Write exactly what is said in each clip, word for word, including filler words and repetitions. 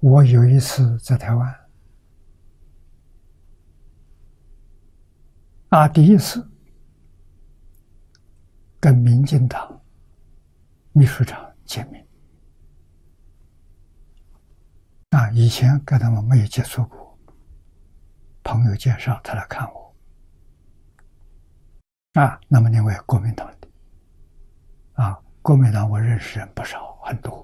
我有一次在台湾啊，第一次跟民进党秘书长见面啊，以前跟他们没有接触过，朋友介绍他来看我啊。那么因为国民党的啊，国民党我认识人不少，很多。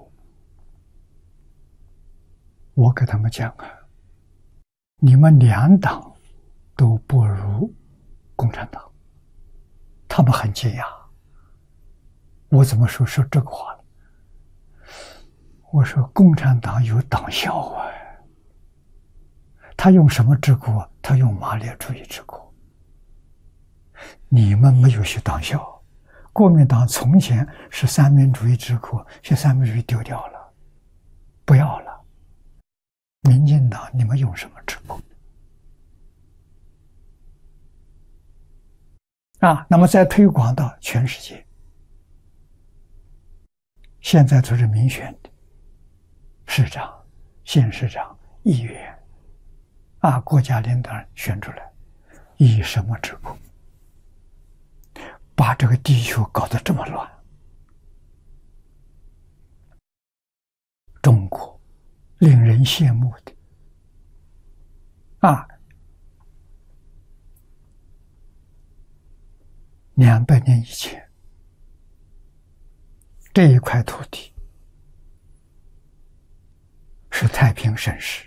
我给他们讲啊，你们两党都不如共产党，他们很惊讶。我怎么说说这个话呢？我说共产党有党校啊，他用什么治国？他用马列主义治国。你们没有学党校，国民党从前是三民主义治国，现在三民主义丢掉了，不要了。民进党你们用什么治国？啊，那么再推广到全世界，现在都是民选的市长、县市长、议员，啊，国家领导人选出来，以什么治国？把这个地球搞得这么乱，中国令人羡慕的啊，两百年以前，这一块土地是太平盛世，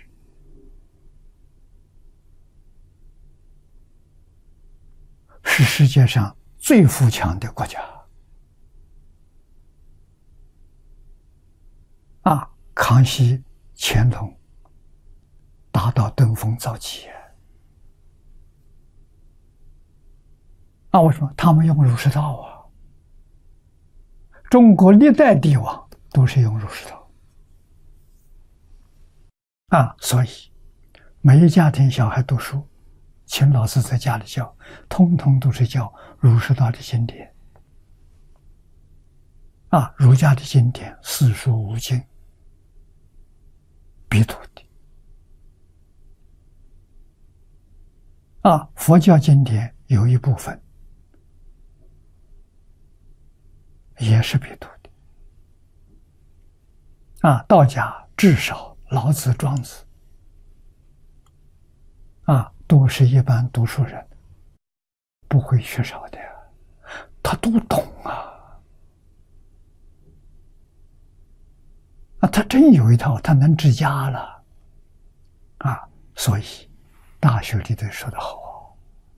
是世界上最富强的国家啊！康熙、乾隆达到登峰造极啊！为什么？他们用儒释道啊！中国历代帝王都是用儒释道啊，所以每一家庭小孩读书，请老师在家里教，通通都是教儒释道的经典啊，儒家的经典四书五经必读的啊，佛教经典有一部分也是必读的啊，道家至少老子、庄子啊，都是一般读书人不会缺少的，他都懂啊！啊，他真有一套，他能治家了啊！所以大学里头说得好，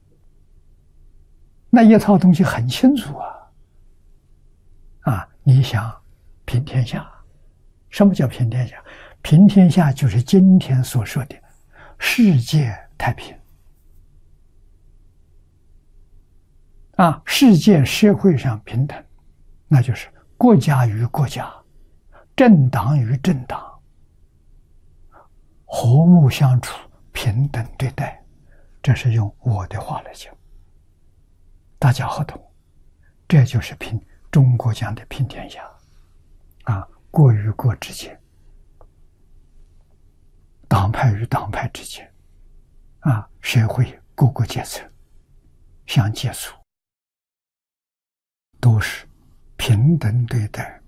那一套东西很清楚啊！啊，你想平天下，什么叫平天下？平天下就是今天所说的世界太平啊，世界社会上平等，那就是国家与国家，政党与政党和睦相处，平等对待。这是用我的话来讲，大家好懂。这就是平中国讲的平天下啊，国与国之间，党派与党派之间啊，社会各个阶层相接触，都是平等对待，